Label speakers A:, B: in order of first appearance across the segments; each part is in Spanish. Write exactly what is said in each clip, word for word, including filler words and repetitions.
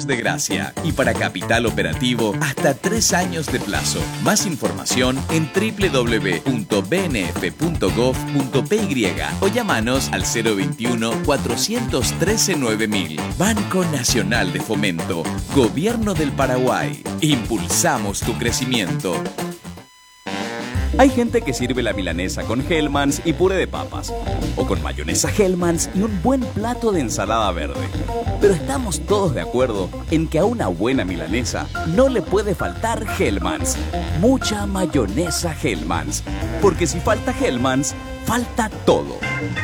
A: años de gracia y para capital operativo hasta tres años de plazo. Más información en doble u doble u doble u punto b n f punto gov punto p y o llámanos al cero veintiuno, cuatrocientos trece, nueve mil. Banco Nacional de Fomento, Gobierno del Paraguay. Impulsamos tu crecimiento.
B: Hay gente que sirve la milanesa con Hellmann's y puré de papas, o con mayonesa Hellmann's y un buen plato de ensalada verde. Pero estamos todos de acuerdo en que a una buena milanesa no le puede faltar Hellmann's. Mucha mayonesa Hellmann's, porque si falta Hellmann's, falta todo.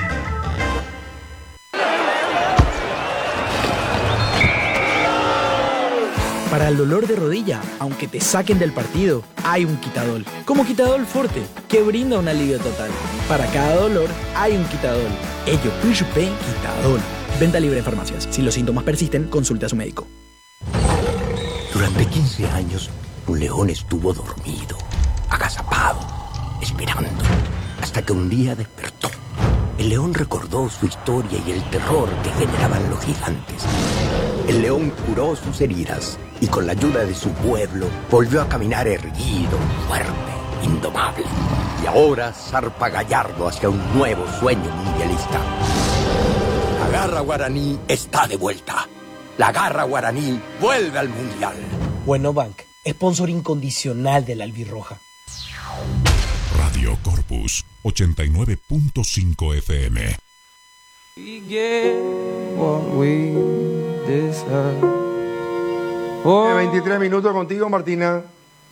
C: Para el dolor de rodilla, aunque te saquen del partido, hay un Quitadol. Como Quitadol Forte, que brinda un alivio total. Para cada dolor, hay un Quitadol. Ello, P Quitadol. Venta libre en farmacias. Si los síntomas persisten, consulte a su médico.
D: Durante quince años, un león estuvo dormido, agazapado, esperando, hasta que un día despertó. El león recordó su historia y el terror que generaban los gigantes. El león curó sus heridas y con la ayuda de su pueblo volvió a caminar erguido, fuerte, indomable. Y ahora zarpa gallardo hacia un nuevo sueño mundialista. La garra guaraní está de vuelta. La garra guaraní vuelve al mundial.
E: Bueno Bank, sponsor incondicional de la albirroja.
F: Radio Corpus ochenta y nueve punto cinco F M.
G: We get what we deserve.
H: veintitrés minutos contigo, Martina.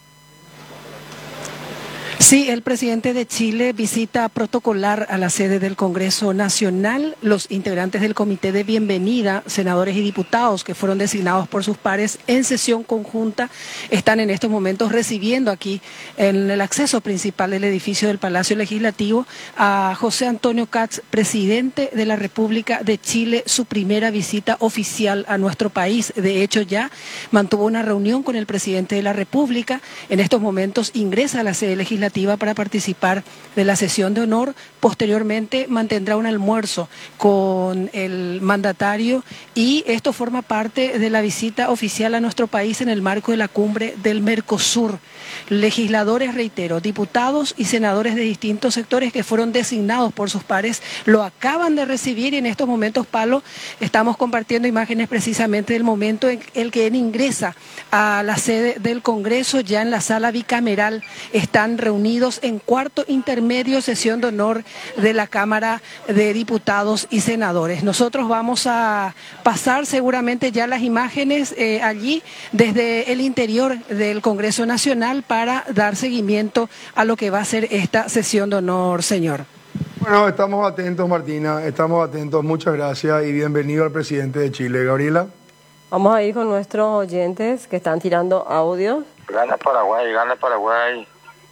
I: Sí, el presidente de Chile visita protocolar a la sede del Congreso Nacional. Los integrantes del comité de bienvenida, senadores y diputados que fueron designados por sus pares en sesión conjunta, están en estos momentos recibiendo aquí en el acceso principal del edificio del Palacio Legislativo a José Antonio Kast, presidente de la República de Chile, su primera visita oficial a nuestro país. De hecho, ya mantuvo una reunión con el presidente de la República. En estos momentos ingresa a la sede legislativa para participar de la sesión de honor. Posteriormente mantendrá un almuerzo con el mandatario y esto forma parte de la visita oficial a nuestro país en el marco de la cumbre del Mercosur. Legisladores, reitero, diputados y senadores de distintos sectores que fueron designados por sus pares lo acaban de recibir y en estos momentos, Pablo, estamos compartiendo imágenes precisamente del momento en el que él ingresa a la sede del Congreso. Ya en la sala bicameral están reunidos en cuarto intermedio, sesión de honor de la Cámara de Diputados y Senadores. Nosotros vamos a pasar seguramente ya las imágenes eh, allí desde el interior del Congreso Nacional para dar seguimiento a lo que va a ser esta sesión de honor, señor.
H: Bueno, estamos atentos, Martina, estamos atentos. Muchas gracias y bienvenido al presidente de Chile. Gabriela.
J: Vamos a ir con nuestros oyentes que están tirando audios.
K: Gana Paraguay, gana Paraguay.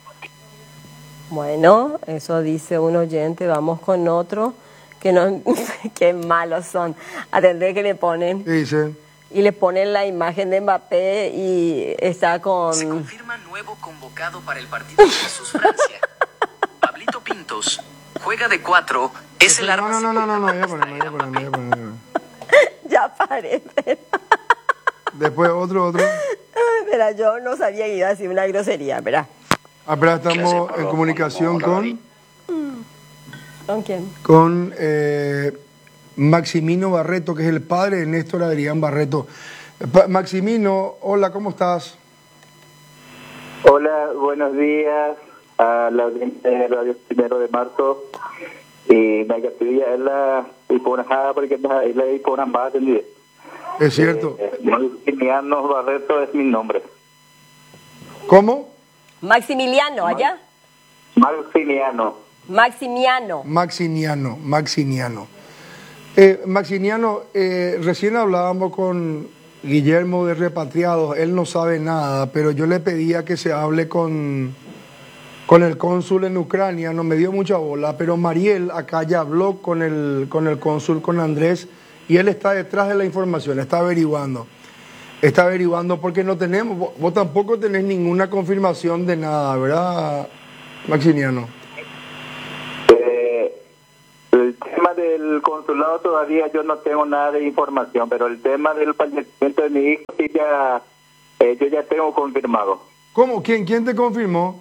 J: Bueno, eso dice un oyente. Vamos con otro que no, qué malos son. Atender que le ponen.
H: Dice.
J: Y le ponen la imagen de Mbappé y está con...
L: Se confirma nuevo convocado para el partido de Jesús Francia. Pablito Pintos juega de cuatro. Es el arma.
H: No, no, no, no, no, ya ponemos, ya ponemos, ya ponemos.
J: Ya parece.
H: Después otro, otro.
J: Espera, yo no sabía que iba a decir una grosería, espera.
H: Ah, pero estamos en comunicación con...
J: ¿Con quién?
H: Con eh, Maximino Barreto, que es el padre de Néstor Adrián Barreto. Pa Maximino, hola, ¿cómo estás?
M: Hola, buenos días a la audiencia de Radio Primero de Marzo. Y me gustaría es la hiponajada porque es la hiponambada atendida.
H: Es cierto.
M: Eh, Maximiliano Barreto es mi nombre.
H: ¿Cómo?
J: Maximiliano, allá.
M: Maximiliano.
J: Maximiano.
H: Maxiniano, Maxiniano. Eh, Maxiniano, eh, recién hablábamos con Guillermo de Repatriados, él no sabe nada, pero yo le pedía que se hable con, con el cónsul en Ucrania, no me dio mucha bola, pero Mariel acá ya habló con el, con el cónsul, con Andrés, y él está detrás de la información, está averiguando. Está averiguando porque no tenemos, vos, vos tampoco tenés ninguna confirmación de nada, ¿verdad, Maxiniano?
M: Eh, el tema del del consulado todavía yo no tengo nada de información, pero el tema del fallecimiento de mi hijo sí ya, eh, yo ya tengo confirmado.
H: ¿Cómo? ¿Quién, quién te confirmó?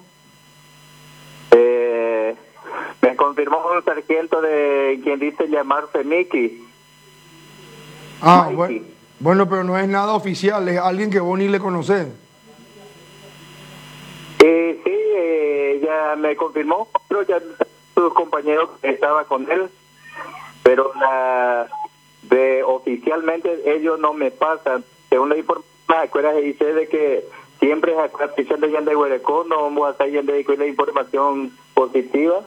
M: Eh, me confirmó un sargento de quien dice llamarse Mickey.
H: Ah, bueno, bueno, pero no es nada oficial, es alguien que vos ni le conocés.
M: Eh, sí, eh, ya me confirmó, pero ya sus compañeros estaba con él, pero la, de oficialmente ellos no me pasan. Según la información, se dice de que siempre es acá de Yanda de Huerecón, no vamos a estar yendo de la información positiva.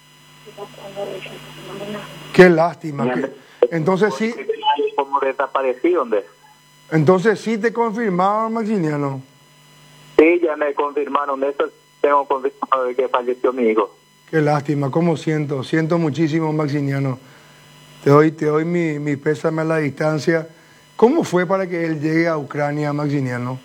H: Qué lástima. Que, entonces sí.
M: Como desaparecido, ¿dónde?
H: Entonces sí te confirmaron, Maximiano.
M: Sí, ya me confirmaron eso, tengo confirmado de que falleció mi hijo.
H: Qué lástima, cómo siento, siento muchísimo, Maximiano. Te doy, te doy mi, mi pésame a la distancia. ¿Cómo fue para que él llegue a Ucrania, Maximiano?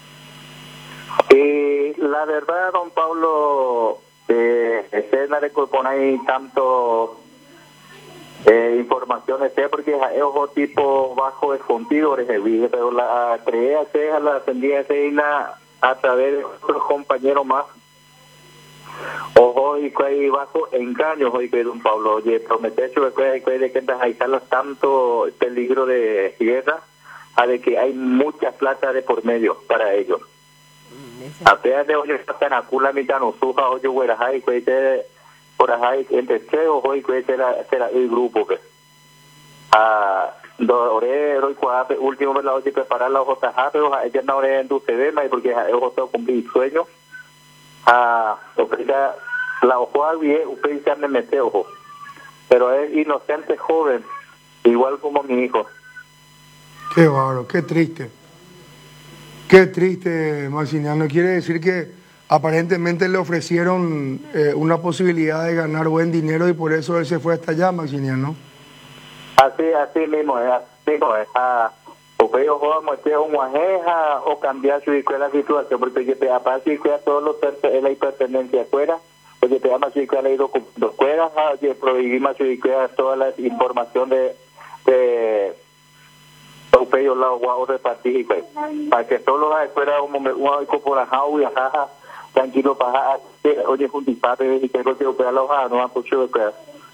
M: Eh, la verdad, don Pablo, eh, este no le pone tanto eh, informaciones, porque es un tipo bajo escondido, pero la creé a la ascendía a través de otros compañeros más. Ojo, y que hay bajo engaños, hoy que don Pablo, oye, prometer que de que hay tanto peligro de guerra, a de que hay mucha plata de por medio para ellos. Apenas de hoy están a cula mitad no suja, oye, güera, hay que por ahí entre cheo, hoy que será será el grupo que a dorero y cuadro último me la oye preparar la J J, pero ella no era en tu C D, porque es otro cumplir sueño. Ah, la ojo bien, usted ya me mete ojo, pero es inocente joven, igual como mi hijo.
H: Qué bárbaro, qué triste, qué triste, Maximiano. Quiere decir que aparentemente le ofrecieron eh, una posibilidad de ganar buen dinero y por eso él se fue hasta allá, Maximiano.
M: Así, así mismo es, así mismo es. Ah, porque ellos van a meter una guajeja o cambiar su la situación, porque yo te aparte que todos los es la pertenencia afuera, porque te llama si que la documentos fuera, oye, prohibimos si que toda la información de de ellos la guau repartir, para que todos los afuera un momento un por la jau y jaja tranquilo para oye un disparo y que no te opera la hoja no ha puesto de.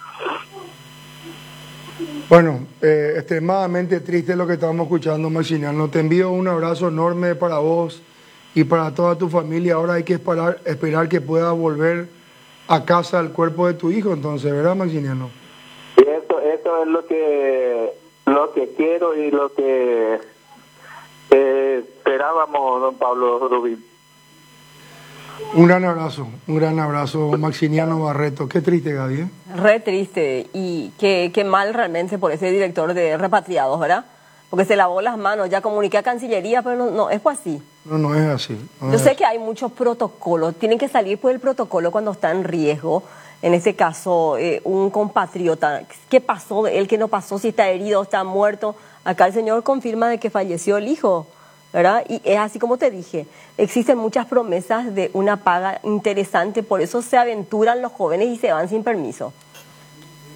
H: Bueno, eh, extremadamente triste lo que estamos escuchando, Maximiano. Te envío un abrazo enorme para vos y para toda tu familia. Ahora hay que esperar, esperar que pueda volver a casa el cuerpo de tu hijo, entonces, ¿verdad, Maximiano?
M: Sí, eso, eso es lo que lo que quiero y lo que eh, esperábamos, don Pablo Rubín.
H: Un gran abrazo, un gran abrazo, Maximiano Barreto. Qué triste, Gaby, ¿eh?
J: Re triste y qué, qué mal realmente por ese director de repatriados, ¿verdad? Porque se lavó las manos, ya comuniqué a Cancillería, pero no, no es pues así.
H: No, no es así. No
J: Yo
H: es
J: sé
H: así.
J: que hay muchos protocolos, tienen que salir por el protocolo cuando está en riesgo. En este caso, eh, un compatriota, ¿qué pasó de él? ¿Qué no pasó? Si está herido, está muerto. Acá el señor confirma de que falleció el hijo, ¿verdad? Y es así como te dije, existen muchas promesas de una paga interesante, por eso se aventuran los jóvenes y se van sin permiso.